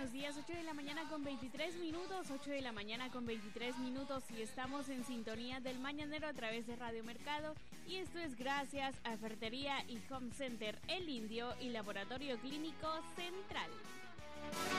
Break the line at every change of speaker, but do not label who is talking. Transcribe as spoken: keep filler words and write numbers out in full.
buenos días. ocho de la mañana con veintitrés minutos, ocho de la mañana con veintitrés minutos y estamos en sintonía del Mañanero a través de Radio Mercado y esto es gracias a Ferretería y Home Center El Indio y Laboratorio Clínico Central.